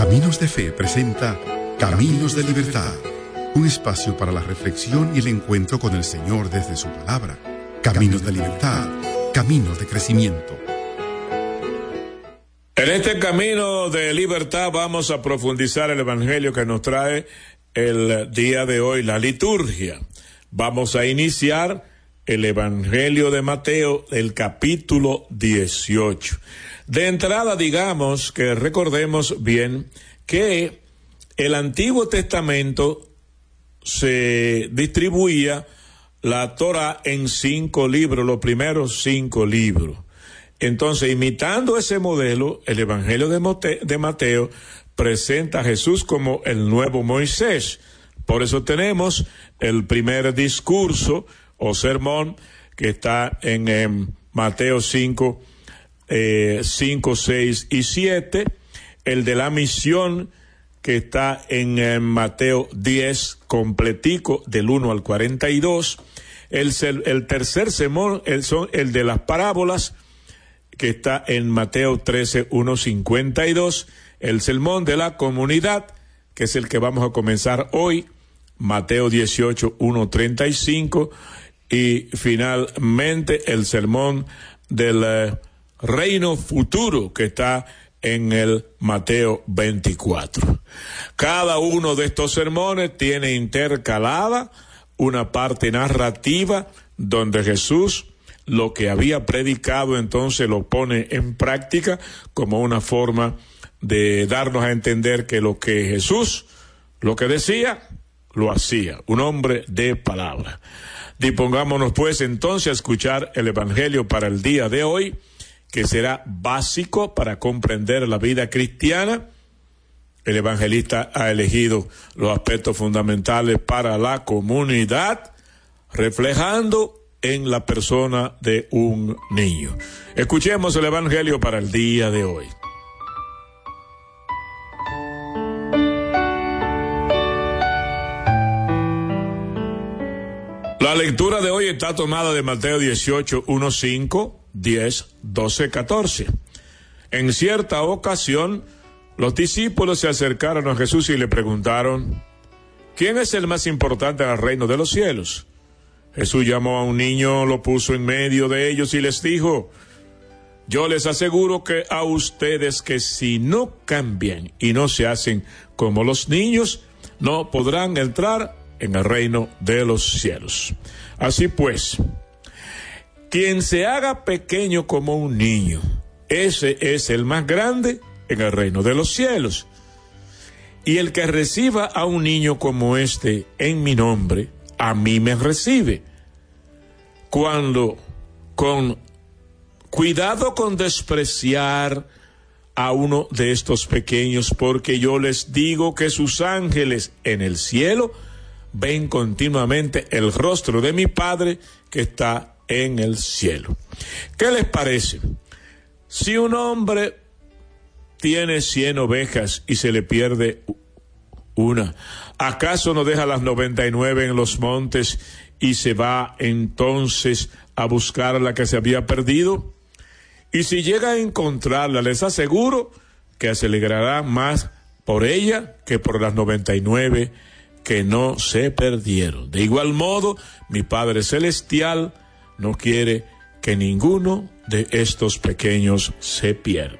Caminos de Fe presenta Caminos de Libertad, un espacio para la reflexión y el encuentro con el Señor desde su palabra. Caminos de Libertad, caminos de crecimiento. En este camino de libertad vamos a profundizar el evangelio que nos trae el día de hoy, la liturgia. Vamos a iniciar el evangelio de Mateo, el capítulo 18. De entrada, digamos que recordemos bien que el Antiguo Testamento se distribuía la Torá en 5 libros, los primeros 5 libros. Entonces, imitando ese modelo, el Evangelio de Mateo presenta a Jesús como el nuevo Moisés. Por eso tenemos el primer discurso o sermón que está en Mateo 5, 6 y 7, el de la misión que está en Mateo 10, completico, del 1 al 42, el tercer sermón, el de las parábolas, que está en Mateo 13, 1, 52, el sermón de la comunidad, que es el que vamos a comenzar hoy, Mateo 18, 1, 35, y finalmente el sermón del reino futuro, que está en el Mateo 24. Cada uno de estos sermones tiene intercalada una parte narrativa donde Jesús lo que había predicado entonces lo pone en práctica como una forma de darnos a entender que lo que Jesús, lo que decía, lo hacía, un hombre de palabra. Dispongámonos pues entonces a escuchar el evangelio para el día de hoy, que será básico para comprender la vida cristiana. El evangelista ha elegido los aspectos fundamentales para la comunidad, reflejando en la persona de un niño. Escuchemos el evangelio para el día de hoy. La lectura de hoy está tomada de Mateo 18, 1, 5, 10, 12, 14. En cierta ocasión, los discípulos se acercaron a Jesús y le preguntaron: ¿quién es el más importante en el reino de los cielos? Jesús llamó a un niño, lo puso en medio de ellos y les dijo: yo les aseguro que a ustedes que si no cambian y no se hacen como los niños, no podrán entrar en el reino de los cielos. Así pues, quien se haga pequeño como un niño, ese es el más grande en el reino de los cielos. Y el que reciba a un niño como este en mi nombre, a mí me recibe. Cuando con cuidado con despreciar a uno de estos pequeños, porque yo les digo que sus ángeles en el cielo ven continuamente el rostro de mi Padre que está en el cielo. ¿Qué les parece? Si un hombre tiene 100 ovejas y se le pierde una, ¿acaso no deja las 99 en los montes y se va entonces a buscar la que se había perdido? Y si llega a encontrarla, les aseguro que se alegrará más por ella que por las 99 que no se perdieron. De igual modo, mi Padre Celestial no quiere que ninguno de estos pequeños se pierda.